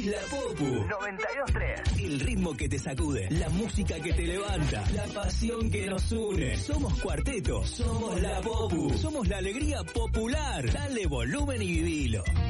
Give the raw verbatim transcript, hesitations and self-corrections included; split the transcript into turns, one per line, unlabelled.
Elegís la Popu.
noventa y dos tres.
El ritmo que te sacude, la música que te levanta, la pasión que nos une. Somos Cuarteto, somos la Popu, somos la alegría popular. Dale volumen y vivilo.